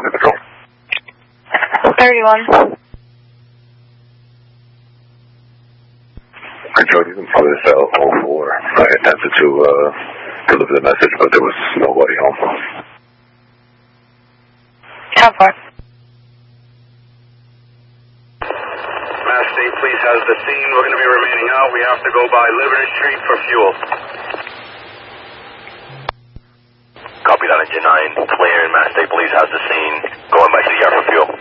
Patrol. 31. Control, you can probably cell 04. I attempted to deliver the message, but there was nobody home. How far? Mass State Police has the scene. We're going to be remaining out. We have to go by Liberty Street for fuel. Copy that, Engine 9. Clear, and Mass State Police has the scene. Going by CR for fuel.